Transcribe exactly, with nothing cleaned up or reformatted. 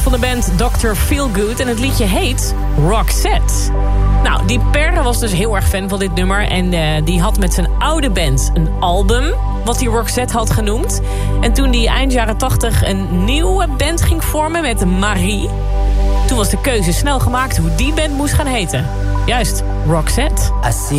Van de band doctor Feelgood en het liedje heet Roxette. Nou, die Per was dus heel erg fan van dit nummer en uh, die had met zijn oude band een album wat hij Roxette had genoemd. En toen die eind jaren tachtig een nieuwe band ging vormen met Marie, toen was de keuze snel gemaakt hoe die band moest gaan heten. Juist, Roxette.